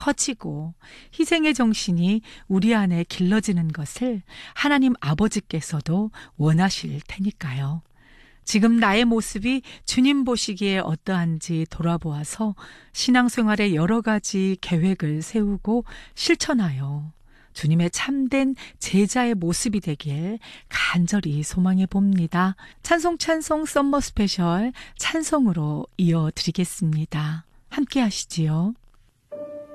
커지고 희생의 정신이 우리 안에 길러지는 것을 하나님 아버지께서도 원하실 테니까요. 지금 나의 모습이 주님 보시기에 어떠한지 돌아보아서 신앙생활에 여러 가지 계획을 세우고 실천하여 주님의 참된 제자의 모습이 되길 간절히 소망해 봅니다. 찬송 썸머 스페셜 찬송으로 이어드리겠습니다. 함께 하시지요.